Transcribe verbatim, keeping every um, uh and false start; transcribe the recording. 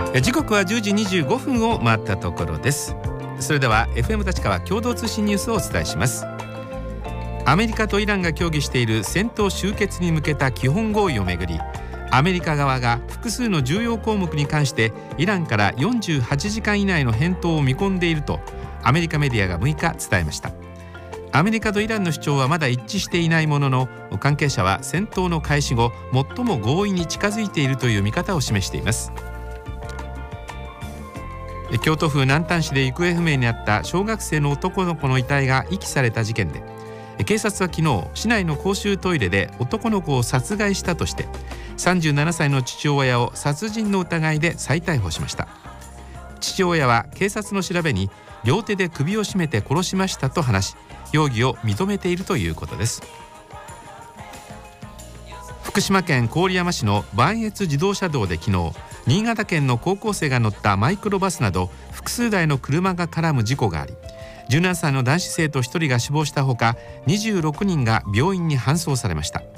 時刻はじゅうじにじゅうごふんを回ったところです。それでは エフエム 立川共同通信ニュースをお伝えします。アメリカとイランが協議している戦闘終結に向けた基本合意をめぐり、アメリカ側が複数の重要項目に関してイランからよんじゅうはちじかん以内の返答を見込んでいるとアメリカメディアがむいか伝えました。アメリカとイランの主張はまだ一致していないものの、関係者は戦闘の開始後最も合意に近づいているという見方を示しています。京都府南丹市で行方不明になった小学生の男の子の遺体が遺棄された事件で、警察は昨日市内の公衆トイレで男の子を殺害したとしてさんじゅうななさいの父親を殺人の疑いで再逮捕しました。父親は警察の調べに両手で首を絞めて殺しましたと話し、容疑を認めているということです。福島県郡山市の磐越自動車道で昨日、新潟県の高校生が乗ったマイクロバスなど複数台の車が絡む事故があり、じゅうななさいの男子生徒ひとりが死亡したほかにじゅうろくにんが病院に搬送されました。